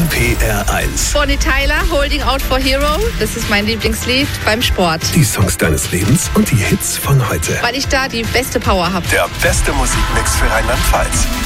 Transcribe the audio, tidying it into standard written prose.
NPR 1. Bonnie Tyler, Holding Out for Hero. Das ist mein Lieblingslied beim Sport. Die Songs deines Lebens und die Hits von heute. Weil ich da die beste Power habe. Der beste Musikmix für Rheinland-Pfalz.